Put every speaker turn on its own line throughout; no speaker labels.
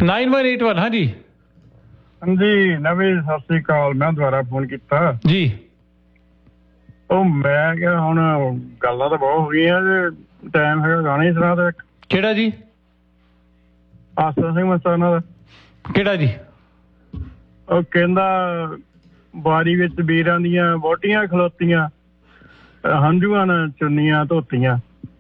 9181 हाँ जी
जी नवी सत श्री अकाल। मैं दुबारा फोन किया
जी।
मैं क्या हुण गल्लां तां बहुत हो गईयां जे टाइम है गाना ही सुना दो एक।
केड़ा जी?
आसरा सिंह मस्ताना दा।
केड़ा जी?
ਉਹ ਕਹਿੰਦਾ ਬਾਰੀ ਵਿੱਚ ਵੀਰਾਂ ਦੀਆਂ ਵੋਟੀਆਂ ਖਲੋਤੀਆਂ ਹੰਝੂਆਂ ਨਾਲ ਚੁੰਨੀਆਂ ਧੋਤੀਆਂ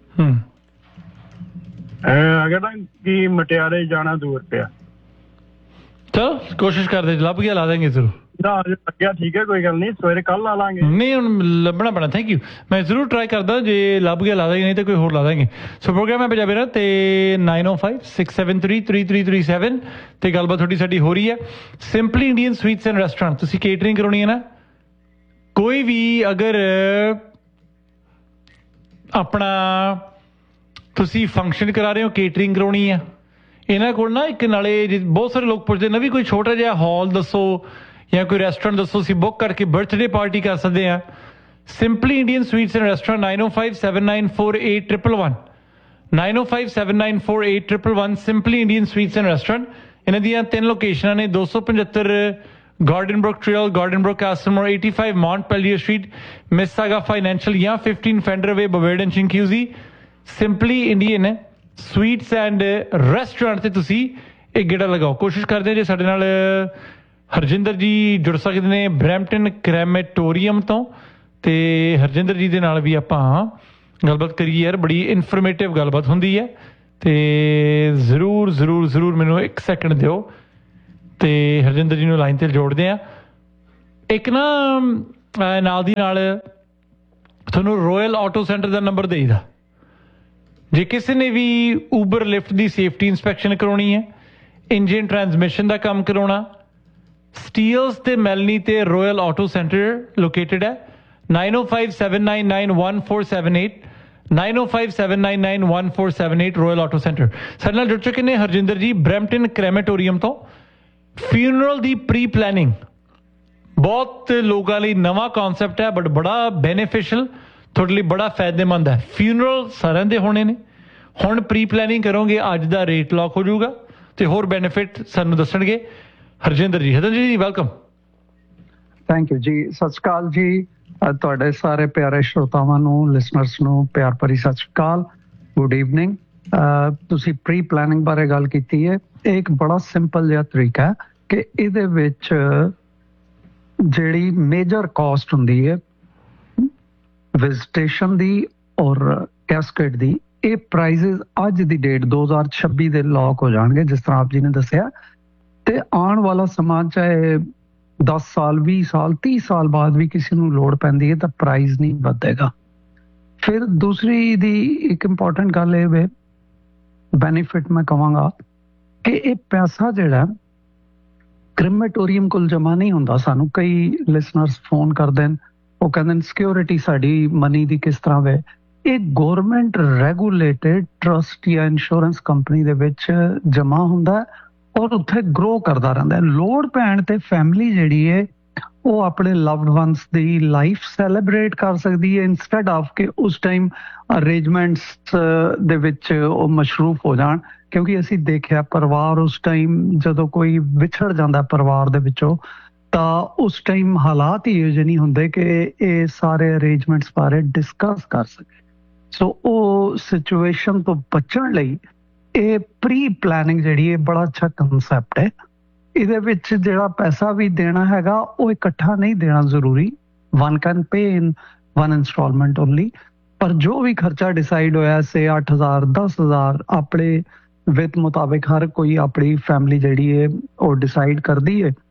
ਅਗਰ ਨਾ ਕੀ ਮਟਿਆਰੇ ਜਾਣਾ ਦੂਰ ਪਿਆ।
ਚਲੋ ਕੋਸ਼ਿਸ਼ ਕਰਦੇ ਲੱਭ ਗਿਆ ਲਾ ਦੇਂਗੇ ਜ਼ਰੂਰ।
ਲੱਗਿਆ ਠੀਕ ਹੈ ਕੋਈ ਗੱਲ ਨਹੀਂ ਸਵੇਰੇ ਕੱਲ ਲਾ ਲਾਂਗੇ।
ਨਹੀਂ ਹੁਣ ਲੱਭਣਾ ਪੈਣਾ। Thank you. ਮੈਂ ਜ਼ਰੂਰ ਟਰਾਈ ਕਰਦਾ ਜੇ ਲੱਭ ਗਿਆ ਲਾ ਦਾਂਗੇ ਨਹੀਂ ਤਾਂ ਕੋਈ ਹੋਰ ਲਾ ਦਾਂਗੇ। ਸੋ ਪ੍ਰੋਗਰਾਮ ਹੈ ਪੰਜਾਬੀ ਰਾਤ ਤੇ 9056733337 ਤੇ ਗੱਲਬਾਤ ਤੁਹਾਡੀ ਸਾਡੀ ਹੋ ਰਹੀ ਹੈ। Simply Indian sweets and restaurant ਤੁਸੀਂ ਕੇਟਰਿੰਗ ਕਰਾਉਣੀ ਹੈ ਨਾ ਕੋਈ ਵੀ ਅਗਰ ਆਪਣਾ ਤੁਸੀਂ ਫੰਕਸ਼ਨ ਕਰਾ ਰਹੇ ਹੋ ਕੇਟਰਿੰਗ ਕਰਾਉਣੀ ਆ ਇਹਨਾਂ ਕੋਲ ਨਾ ਇੱਕ ਨਾਲੇ ਬਹੁਤ ਸਾਰੇ ਲੋਕ ਪੁੱਛਦੇ ਨਾ ਵੀ ਕੋਈ ਛੋਟਾ ਜਿਹਾ ਹਾਲ ਦੱਸੋ ਜਾਂ ਕੋਈ ਰੈਸਟੋਰੈਂਟ ਦੱਸੋ ਅਸੀਂ ਬੁੱਕ ਕਰਕੇ ਬਰਥਡੇ ਪਾਰਟੀ ਕਰ ਸਕਦੇ ਹਾਂ। Simply Indian sweets and restaurant 9057948111 9057948111 simply Indian sweets and restaurant. ਇਹਨਾਂ ਦੀਆਂ 3 ਲੋਕੇਸ਼ਨਾਂ ਨੇ 275 garden Brook trail garden Brook ਕਾਸਟਮਰ 85 Mount ਪੈਲੀਅਰ street ਮਿਸਾਗਾ financial ਜਾਂ 15 fender way ਬਵੇਰਡਨ ਚਿੰਕਿਊਜ਼ੀ। Simply Indian sweets and restaurant ਤੇ ਤੁਸੀਂ ਇੱਕ ਗੇੜਾ ਲਗਾਓ। ਕੋਸ਼ਿਸ਼ ਕਰਦੇ ਜੇ ਸਾਡੇ ਨਾਲ ਹਰਜਿੰਦਰ ਜੀ ਜੁੜ ਸਕਦੇ ਨੇ ਬਰੈਂਪਟਨ ਕ੍ਰੈਮੇਟੋਰੀਅਮ ਤੋਂ ਤੇ ਹਰਜਿੰਦਰ ਜੀ ਦੇ ਨਾਲ ਵੀ ਆਪਾਂ ਗੱਲਬਾਤ ਕਰੀਏ ਯਾਰ ਬੜੀ ਇਨਫੋਰਮੇਟਿਵ ਗੱਲਬਾਤ ਹੁੰਦੀ ਹੈ ਤੇ ਜ਼ਰੂਰ ਜ਼ਰੂਰ ਜ਼ਰੂਰ ਮੈਨੂੰ 1 ਸੈਕਿੰਡ ਦਿਓ ਤੇ ਹਰਜਿੰਦਰ ਜੀ ਨੂੰ ਲਾਈਨ ਤੇ ਜੋੜਦੇ ਆ। ਇੱਕ ਨਾ ਨਾਲ ਦੀ ਨਾਲ ਤੁਹਾਨੂੰ ਰੋਇਲ ਆਟੋ ਸੈਂਟਰ ਦਾ ਨੰਬਰ ਦੇਈਦਾ ਜੇ ਕਿਸੇ ਨੇ ਵੀ ਊਬਰ ਲਿਫਟ ਦੀ ਸੇਫਟੀ ਇੰਸਪੈਕਸ਼ਨ ਕਰਾਉਣੀ ਹੈ ਇੰਜਨ ਟਰਾਂਸਮਿਸ਼ਨ ਦਾ ਕੰਮ ਕਰਾਉਣਾ ਸਟੀਲਸ ਤੇ ਮੈਲਨੀ ਤੇ ਰੋਇਲ ਆਟੋ ਸੈਂਟਰ ਲੋਕੇਟਡ ਹੈ 9057991478 9057991478 ਰੋਇਲ ਆਟੋ ਸੈਂਟਰ। ਸਾਡੇ ਨਾਲ ਜੁੜ ਚੁੱਕੇ ਨੇ ਹਰਜਿੰਦਰ ਜੀ ਬਰੈਂਪਟਨ ਕ੍ਰੈਮੇਟੋਰੀਅਮ ਤੋਂ। ਫਿਊਨਰਲ ਦੀ ਪ੍ਰੀ ਪਲੈਨਿੰਗ ਬਹੁਤ ਲੋਕਾਂ ਲਈ ਨਵਾਂ ਕਨਸੈਪਟ ਹੈ ਬਟ ਬੜਾ ਬੈਨੀਫੀਸ਼ੀਅਲ ਤੁਹਾਡੇ ਲਈ ਬੜਾ ਫਾਇਦੇਮੰਦ ਹੈ। ਫਿਊਨਰਲ ਸਾਰਿਆਂ ਦੇ ਹੋਣੇ ਨੇ ਹੁਣ ਪ੍ਰੀ ਪਲੈਨਿੰਗ ਕਰੋਗੇ ਅੱਜ ਦਾ ਰੇਟ ਲੌਕ ਹੋ ਜਾਊਗਾ ਤੇ ਹੋਰ ਬੈਨੀਫਿਟ ਸਾਨੂੰ ਦੱਸਣਗੇ ਹਰਜਿੰਦਰ ਜੀ। ਹਰਜਿੰਦਰ ਜੀ ਵੈਲਕਮ।
ਥੈਂਕ ਯੂ ਜੀ। ਸਤਿ ਸ਼੍ਰੀ ਅਕਾਲ ਜੀ ਤੁਹਾਡੇ ਸਾਰੇ ਪਿਆਰੇ ਸ਼ਰੋਤਾਵਾਂ ਨੂੰ ਲਿਸਨਰਸ ਨੂੰ ਪਿਆਰ ਭਰੀ ਸਤਿ ਸ਼੍ਰੀ ਅਕਾਲ ਗੁੱਡ ਈਵਨਿੰਗ। ਤੁਸੀਂ ਪ੍ਰੀ ਪਲੈਨਿੰਗ ਬਾਰੇ ਗੱਲ ਕੀਤੀ ਹੈ। ਇਹ ਇੱਕ ਬੜਾ ਸਿੰਪਲ ਜਿਹਾ ਤਰੀਕਾ ਹੈ ਕਿ ਇਹਦੇ ਵਿੱਚ ਜਿਹੜੀ ਮੇਜਰ ਕਾਸਟ ਹੁੰਦੀ ਹੈ ਵਿਜ਼ਿਟੇਸ਼ਨ ਦੀ ਔਰ ਕੈਸਕੇਡ ਦੀ ਇਹ ਪ੍ਰਾਈਸਿਸ ਅੱਜ ਦੀ ਡੇਟ 2026 ਦੇ ਲੌਕ ਹੋ ਜਾਣਗੇ ਜਿਸ ਤਰ੍ਹਾਂ ਆਪ ਜੀ ਨੇ ਦੱਸਿਆ ਤੇ ਆਉਣ ਵਾਲਾ ਸਮਾਂ ਚਾਹੇ 10 ਸਾਲ 20 ਸਾਲ 30 ਸਾਲ ਬਾਅਦ ਵੀ ਕਿਸੇ ਨੂੰ ਲੋੜ ਪੈਂਦੀ ਹੈ ਤਾਂ ਪ੍ਰਾਈਸ ਨਹੀਂ ਵਧੇਗਾ। ਫਿਰ ਦੂਸਰੀ ਦੀ ਇੱਕ ਇੰਪੋਰਟੈਂਟ ਗੱਲ ਇਹ ਵੇ ਬੈਨੀਫਿਟ ਮੈਂ ਕਹਾਂਗਾ ਕਿ ਇਹ ਪੈਸਾ ਜਿਹੜਾ ਕ੍ਰੈਮੇਟੋਰੀਅਮ ਕੋਲ ਜਮ੍ਹਾਂ ਨਹੀਂ ਹੁੰਦਾ। ਸਾਨੂੰ ਕਈ ਲਿਸਨਰਸ ਫੋਨ ਕਰਦੇ ਨੇ ਉਹ ਕਹਿੰਦੇ ਨੇ ਸਿਕਿਉਰਿਟੀ ਸਾਡੀ ਮਨੀ ਦੀ ਕਿਸ ਤਰ੍ਹਾਂ ਵੇ। ਇਹ ਗੌਰਮੈਂਟ ਰੈਗੂਲੇਟਡ ਟਰਸਟ ਜਾਂ ਇੰਸ਼ੋਰੈਂਸ ਕੰਪਨੀ ਦੇ ਵਿੱਚ ਜਮ੍ਹਾਂ ਹੁੰਦਾ ਔਰ ਉੱਥੇ ਗਰੋ ਕਰਦਾ ਰਹਿੰਦਾ। ਲੋੜ ਪੈਣ ਤੇ ਫੈਮਿਲੀ ਜਿਹੜੀ ਹੈ ਉਹ ਆਪਣੇ ਲਵਡ ਵਨਸ ਦੀ ਲਾਈਫ ਸੈਲੀਬ੍ਰੇਟ ਕਰ ਸਕਦੀ ਹੈ ਇੰਸਟੈਡ ਆਫ ਕਿ ਉਸ ਟਾਈਮ ਅਰੇਂਜਮੈਂਟਸ ਦੇ ਵਿੱਚ ਉਹ ਮਸ਼ਰੂਫ ਹੋ ਜਾਣ। ਕਿਉਂਕਿ ਅਸੀਂ ਦੇਖਿਆ ਪਰਿਵਾਰ ਉਸ ਟਾਈਮ ਜਦੋਂ ਕੋਈ ਵਿਛੜ ਜਾਂਦਾ ਪਰਿਵਾਰ ਦੇ ਵਿੱਚੋਂ ਤਾਂ ਉਸ ਟਾਈਮ ਹਾਲਾਤ ਹੀ ਇਹੋ ਜਿਹੇ ਨਹੀਂ ਹੁੰਦੇ ਕਿ ਇਹ ਸਾਰੇ ਅਰੇਂਜਮੈਂਟਸ ਬਾਰੇ ਡਿਸਕਸ ਕਰ ਸਕੇ। ਸੋ ਉਹ ਸਿਚੁਏਸ਼ਨ ਤੋਂ ਬਚਣ ਲਈ ਇਹ ਪ੍ਰੀ ਪਲੈਨਿੰਗ ਜਿਹੜੀ ਹੈ ਬੜਾ ਅੱਛਾ ਕੰਸੈਪਟ ਹੈ। ਇਹਦੇ ਵਿੱਚ ਜਿਹੜਾ ਪੈਸਾ ਵੀ ਦੇਣਾ ਹੈਗਾ ਉਹ ਇਕੱਠਾ ਨਹੀਂ ਦੇਣਾ ਜ਼ਰੂਰੀ। One can pay in one instalment only. ਪਰ ਜੋ ਵੀ ਖਰਚਾ ਡਿਸਾਈਡ ਹੋਇਆ ਸੇ 8,000 10,000 ਆਪਣੇ ਵਿੱਤ ਮੁਤਾਬਿਕ ਹਰ ਕੋਈ ਆਪਣੀ ਫੈਮਿਲੀ ਜਿਹੜੀ ਹੈ ਉਹ ਡਿਸਾਈਡ ਕਰਦੀ ਹੈ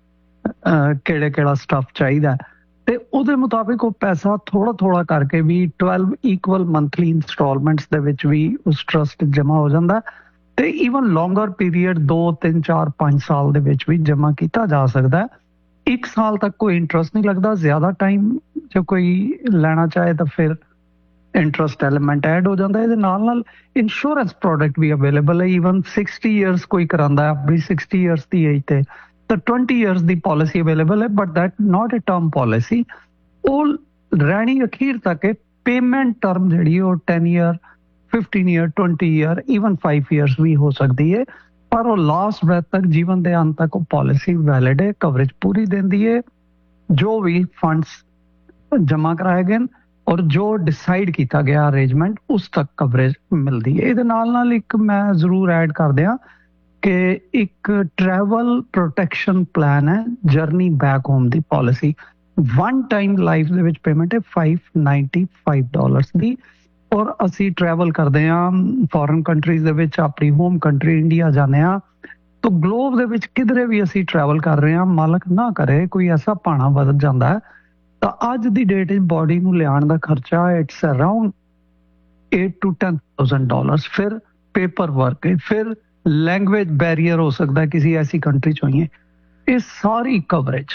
ਕਿਹੜਾ ਸਟੱਫ ਚਾਹੀਦਾ ਤੇ ਉਹਦੇ ਮੁਤਾਬਿਕ ਉਹ ਪੈਸਾ ਥੋੜਾ ਥੋੜਾ ਕਰਕੇ ਵੀ 12 ਇਕੁਅਲ ਮੰਥਲੀ ਇੰਸਟਾਲਮੈਂਟਸ ਦੇ ਵਿੱਚ ਵੀ ਉਸ ਟਰਸਟ ਜਮ੍ਹਾਂ ਹੋ ਜਾਂਦਾ ਤੇ ਈਵਨ ਲੌਂਗਰ ਪੀਰੀਅਡ 2 3 4 5 ਸਾਲ ਦੇ ਵਿੱਚ ਵੀ ਜਮ੍ਹਾਂ ਕੀਤਾ ਜਾ ਸਕਦਾ। 1 ਸਾਲ ਤੱਕ ਕੋਈ ਇੰਟਰਸਟ ਨਹੀਂ ਲੱਗਦਾ। ਜ਼ਿਆਦਾ ਟਾਈਮ ਜੇ ਕੋਈ ਲੈਣਾ ਚਾਹੇ ਤਾਂ ਫਿਰ ਇੰਟਰਸਟ ਐਲੀਮੈਂਟ ਐਡ ਹੋ ਜਾਂਦਾ। ਇਹਦੇ ਨਾਲ ਇੰਸ਼ੋਰੈਂਸ ਪ੍ਰੋਡਕਟ ਵੀ ਅਵੇਲੇਬਲ ਹੈ। ਈਵਨ 60 ਇਅਰਸ ਕੋਈ ਕਰਾਉਂਦਾ ਆਪਣੀ 60 ਇਅਰਸ ਦੀ ਏਜ ਤੇ ਤਾਂ 20 ਇਅਰਸ ਦੀ ਪਾਲਿਸੀ ਅਵੇਲੇਬਲ ਹੈ but that not a term policy. ਉਹ ਰਹਿਣੀ ਅਖੀਰ ਤੱਕ ਹੈ। ਪੇਮੈਂਟ ਟਰਮ ਜਿਹੜੀ ਉਹ 10 year 15 year 20 year even 5 years ਵੀ ਹੋ ਸਕਦੀ ਹੈ ਪਰ ਉਹ ਲਾਸਟ ਬ੍ਰੈਥ ਤੱਕ, ਜੀਵਨ ਦੇ ਅੰਤ ਤੱਕ ਉਹ ਪਾਲਿਸੀ ਵੈਲਿਡ ਹੈ, ਕਵਰੇਜ ਪੂਰੀ ਦਿੰਦੀ ਹੈ। ਜੋ ਵੀ ਫੰਡਸ ਜਮ੍ਹਾਂ ਕਰਾਏ ਗਏ ਔਰ ਜੋ ਡਿਸਾਈਡ ਕੀਤਾ ਗਿਆ ਅਰੇਂਜਮੈਂਟ, ਉਸ ਤੱਕ ਕਵਰੇਜ ਮਿਲਦੀ ਹੈ। ਇਹਦੇ ਨਾਲ ਨਾਲ ਇੱਕ ਮੈਂ ਜ਼ਰੂਰ ਐਡ ਕਰ ਦਿਆਂ ਕਿ ਇੱਕ ਟਰੈਵਲ ਪ੍ਰੋਟੈਕਸ਼ਨ ਪਲਾਨ ਹੈ, ਜਰਨੀ ਬੈਕ ਹੋਮ ਦੀ ਪਾਲਿਸੀ। ਵਨ ਟਾਈਮ ਲਾਈਫ ਦੇ ਵਿੱਚ ਪੇਮੈਂਟ ਹੈ $595 ਦੀ, ਔਰ ਅਸੀਂ ਟਰੈਵਲ ਕਰਦੇ ਹਾਂ ਫੋਰਨ ਕੰਟਰੀਜ਼ ਦੇ ਵਿੱਚ, ਆਪਣੀ ਹੋਮ ਕੰਟਰੀ ਇੰਡੀਆ ਜਾਂਦੇ ਹਾਂ, ਤਾਂ ਗਲੋਬ ਦੇ ਵਿੱਚ ਕਿਧਰੇ ਵੀ ਅਸੀਂ ਟਰੈਵਲ ਕਰ ਰਹੇ ਹਾਂ, ਮਾਲਕ ਨਾ ਕਰੇ ਕੋਈ ਐਸਾ ਭਾਣਾ ਵੱਧ ਜਾਂਦਾ ਹੈ, ਤਾਂ ਅੱਜ ਦੀ ਡੇਟ ਵਿੱਚ ਬੋਡੀ ਨੂੰ ਲਿਆਉਣ ਦਾ ਖਰਚਾ ਇਟਸ ਅਰਾਊਂਡ $8,000 to $10,000। ਫਿਰ ਪੇਪਰ ਵਰਕ ਹੈ, ਫਿਰ ਲੈਂਗੁਏਜ ਬੈਰੀਅਰ ਹੋ ਸਕਦਾ ਕਿਸੇ ਐਸੀ ਕੰਟਰੀ ਚ ਹੋਈਏ। ਇਹ ਸਾਰੀ ਕਵਰੇਜ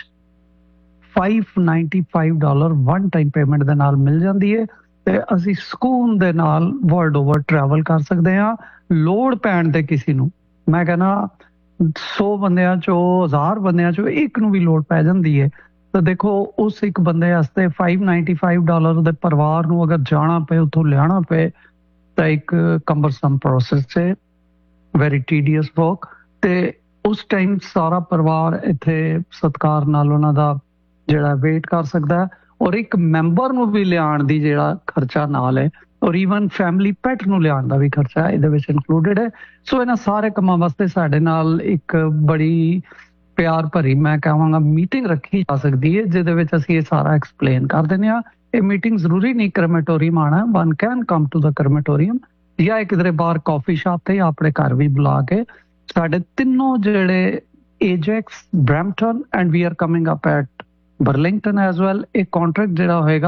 $595 ਵਨ ਟਾਈਮ ਪੇਮੈਂਟ ਦੇ ਨਾਲ ਮਿਲ ਜਾਂਦੀ ਹੈ, ਤੇ ਅਸੀਂ ਸਕੂਨ ਦੇ ਨਾਲ ਵਰਲਡ ਓਵਰ ਟਰੈਵਲ ਕਰ ਸਕਦੇ ਹਾਂ। ਲੋੜ ਪੈਣ ਤੇ ਕਿਸੇ ਨੂੰ, ਮੈਂ ਕਹਿੰਦਾ 100 ਬੰਦਿਆਂ ਚੋਂ 1000 ਬੰਦਿਆਂ ਚੋਂ ਇੱਕ ਨੂੰ ਵੀ ਲੋੜ ਪੈ ਜਾਂਦੀ ਹੈ, ਤਾਂ ਦੇਖੋ ਉਸ ਇੱਕ ਬੰਦੇ ਵਾਸਤੇ $595 ਉਹਦੇ ਪਰਿਵਾਰ ਨੂੰ ਅਗਰ ਜਾਣਾ ਪਏ, ਉੱਥੋਂ ਲਿਆਉਣਾ ਪਏ, ਤਾਂ ਇੱਕ ਕੰਬਰਸਮ ਪ੍ਰੋਸੈਸ ਹੈ, ਵੈਰੀ ਟੀਡੀਅਸ ਵਰਕ। ਤੇ ਉਸ ਟਾਈਮ ਸਾਰਾ ਪਰਿਵਾਰ ਇੱਥੇ ਸਤਿਕਾਰ ਨਾਲ ਉਹਨਾਂ ਦਾ ਜਿਹੜਾ ਵੇਟ ਕਰ ਸਕਦਾ ਹੈ, ਔਰ ਇੱਕ ਮੈਂਬਰ ਨੂੰ ਵੀ ਲਿਆਉਣ ਦੀ ਜਿਹੜਾ ਖਰਚਾ ਨਾਲ ਹੈ, ਔਰ ਈਵਨ ਫੈਮਿਲੀ ਪੈਟ ਨੂੰ ਲਿਆਉਣ ਦਾ ਵੀ ਖਰਚਾ ਇਹਦੇ ਵਿੱਚ ਇਨਕਲੂਡਡ ਹੈ। ਸੋ ਇਹਨਾਂ ਸਾਰੇ ਕੰਮਾਂ ਵਾਸਤੇ ਸਾਡੇ ਨਾਲ ਇੱਕ ਬੜੀ ਪਿਆਰ ਭਰੀ, ਮੈਂ ਕਹਾਂਗਾ, ਮੀਟਿੰਗ ਰੱਖੀ ਜਾ ਸਕਦੀ ਹੈ, ਜਿਹਦੇ ਵਿੱਚ ਅਸੀਂ ਇਹ ਸਾਰਾ ਐਕਸਪਲੇਨ ਕਰ ਦਿੰਦੇ ਹਾਂ। ਇਹ ਮੀਟਿੰਗ ਜ਼ਰੂਰੀ ਨਹੀਂ ਕਰਮੇਟੋਰੀਅਮ ਆਉਣਾ, ਵਨ ਕੈਨ ਕਮ ਟੂ ਦਾ ਕਰਮੇਟੋਰੀਅਮ, ਜਾਂ ਇੱਕ ਕਿਧਰੇ ਬਾਹਰ ਕਾਫੀ ਸ਼ਾਪ ਤੇ ਜਾਂ ਆਪਣੇ ਘਰ ਵੀ ਬੁਲਾ ਕੇ। ਸਾਡੇ ਤਿੰਨੋਂ ਜਿਹੜੇ ਏਜੈਕਸ, Brampton and we are coming up at Burlington as well, ਇਹ ਕੰਟਰੈਕਟ ਜਿਹੜਾ ਹੋਏਗਾ